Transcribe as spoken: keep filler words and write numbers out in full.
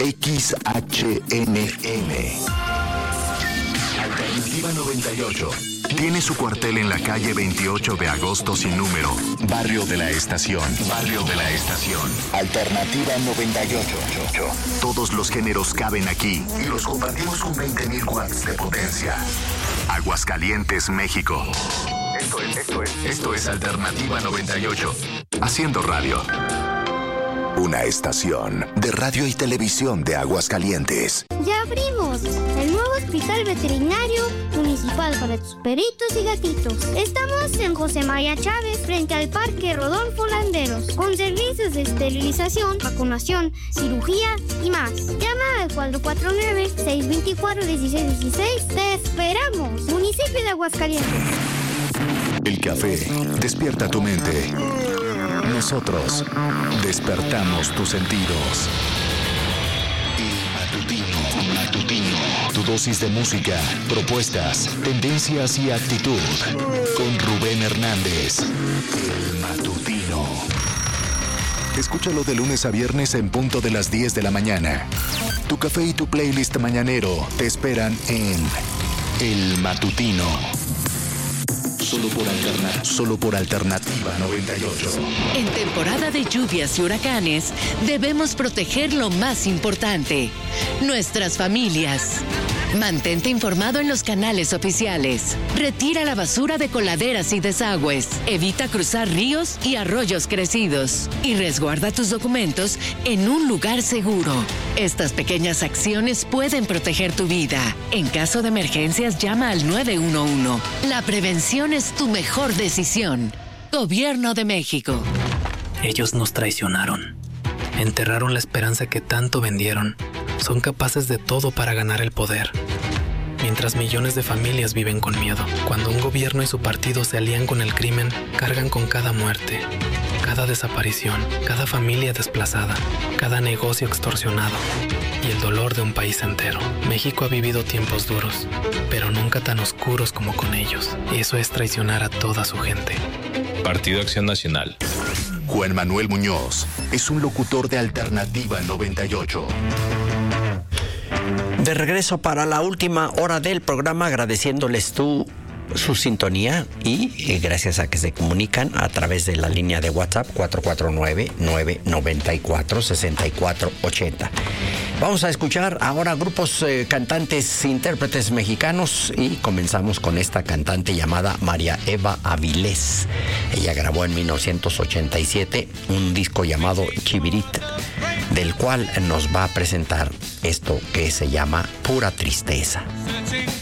X H N M. Alternativa noventa y ocho. Tiene su cuartel en la calle veintiocho de agosto sin número. Barrio de la Estación. Barrio de la Estación. Alternativa noventa y ocho. Todos los géneros caben aquí y los compartimos con veinte mil watts de potencia. Aguascalientes, México. Esto es, esto es, esto es Alternativa noventa y ocho. Haciendo radio. Una estación de radio y televisión de Aguascalientes. ¡Ya abrimos! El nuevo Hospital Veterinario Municipal para tus perritos y gatitos. Estamos en José María Chávez, frente al Parque Rodolfo Landeros, con servicios de esterilización, vacunación, cirugía y más. Llama al cuatro cuatro nueve, seis dos cuatro, uno seis uno seis. ¡Te esperamos! Municipio de Aguascalientes. El café despierta tu mente. Nosotros despertamos tus sentidos. El matutino, matutino. Tu dosis de música, propuestas, tendencias y actitud. Con Rubén Hernández. El matutino. Escúchalo de lunes a viernes en punto de las diez de la mañana. Tu café y tu playlist mañanero te esperan en El Matutino. Solo por Alternativa. Solo por Alternativa noventa y ocho. En temporada de lluvias y huracanes, debemos proteger lo más importante: nuestras familias. Mantente informado en los canales oficiales. Retira la basura de coladeras y desagües. Evita cruzar ríos y arroyos crecidos. Y resguarda tus documentos en un lugar seguro. Estas pequeñas acciones pueden proteger tu vida. En caso de emergencias, llama al nueve uno uno. La prevención es tu mejor decisión. Gobierno de México. Ellos nos traicionaron. Enterraron la esperanza que tanto vendieron. Son capaces de todo para ganar el poder. Mientras millones de familias viven con miedo. Cuando un gobierno y su partido se alían con el crimen, cargan con cada muerte, cada desaparición, cada familia desplazada, cada negocio extorsionado y el dolor de un país entero. México ha vivido tiempos duros, pero nunca tan oscuros como con ellos. Y eso es traicionar a toda su gente. Partido Acción Nacional. Juan Manuel Muñoz es un locutor de Alternativa noventa y ocho. De regreso para la última hora del programa, agradeciéndoles tú su sintonía y eh, gracias a que se comunican a través de la línea de WhatsApp cuatro cuatro nueve, nueve nueve cuatro, seis cuatro ocho cero. Vamos a escuchar ahora grupos eh, cantantes, intérpretes mexicanos y comenzamos con esta cantante llamada María Eva Avilés. Ella grabó en mil novecientos ochenta y siete un disco llamado Chivirit, del cual nos va a presentar esto que se llama Pura Tristeza.